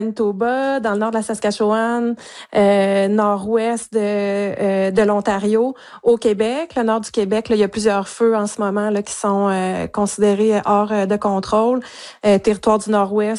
Manitoba, dans le nord de la Saskatchewan, nord-ouest de l'Ontario, au Québec, le nord du Québec, là, il y a plusieurs feux en ce moment là qui sont considérés hors de contrôle. Territoire du Nord-Ouest